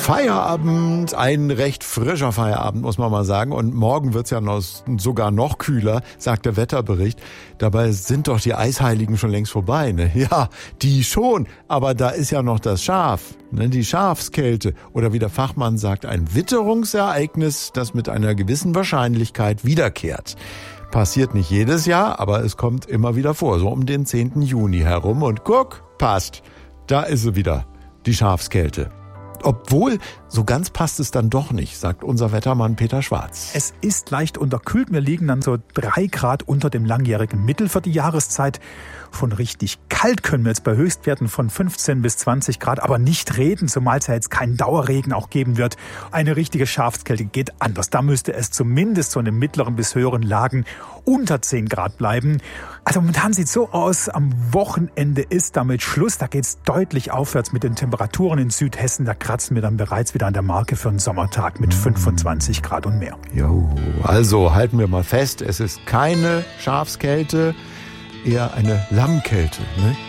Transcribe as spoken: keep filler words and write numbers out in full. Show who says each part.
Speaker 1: Feierabend, ein recht frischer Feierabend, muss man mal sagen. Und morgen wird's ja noch, sogar noch kühler, sagt der Wetterbericht. Dabei sind doch die Eisheiligen schon längst vorbei, ne? Ja, die schon. Aber da ist ja noch das Schaf, ne? Die Schafskälte. Oder wie der Fachmann sagt, ein Witterungsereignis, das mit einer gewissen Wahrscheinlichkeit wiederkehrt. Passiert nicht jedes Jahr, aber es kommt immer wieder vor, so um den zehnten Juni herum. Und guck, passt, da ist sie wieder, die Schafskälte. Obwohl, so ganz passt es dann doch nicht, sagt unser Wettermann Peter Schwarz.
Speaker 2: Es ist leicht unterkühlt. Wir liegen dann so drei Grad unter dem langjährigen Mittel für die Jahreszeit. Von richtig kalt können wir jetzt bei Höchstwerten von fünfzehn bis zwanzig Grad aber nicht reden, zumal es ja jetzt keinen Dauerregen auch geben wird. Eine richtige Schafskälte geht anders. Da müsste es zumindest so in den mittleren bis höheren Lagen unter zehn Grad bleiben. Also momentan sieht es so aus, am Wochenende ist damit Schluss. Da geht es deutlich aufwärts mit den Temperaturen in Südhessen. Da kratzen wir dann bereits wieder an der Marke für einen Sommertag mit fünfundzwanzig Grad und mehr.
Speaker 1: Jo, also halten wir mal fest, es ist keine Schafskälte, eher eine Lammkälte, ne?